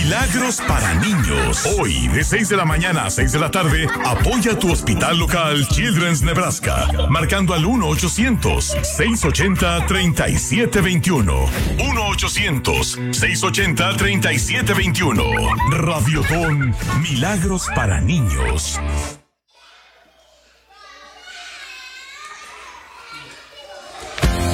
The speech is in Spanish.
Milagros para niños. Hoy, de 6 de la mañana a 6 de la tarde, apoya tu hospital local Children's Nebraska, marcando al 1-800-680-3721. 1-800-680-3721. Radiotón Milagros para niños.